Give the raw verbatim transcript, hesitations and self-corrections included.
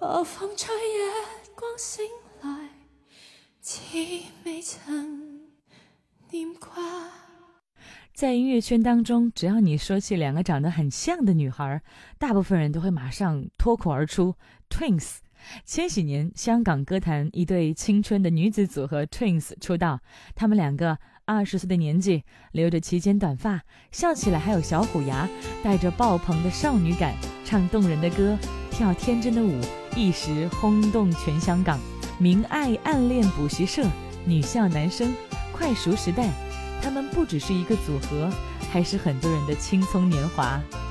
何妨在日光醒來，似未曾念掛。 在音乐圈当中，只要你说起两个长得很像的女孩，大部分人都会马上脱口而出 Twins。 千禧年香港歌坛一对青春的女子组合 Twins 出道，她们两个二十岁的年纪，留着齐肩短发，笑起来还有小虎牙，带着爆棚的少女感，唱动人的歌，跳天真的舞，一时轰动全香港。明爱暗恋补习社，女校男生，快熟时代，他们不只是一个组合，还是很多人的青葱年华。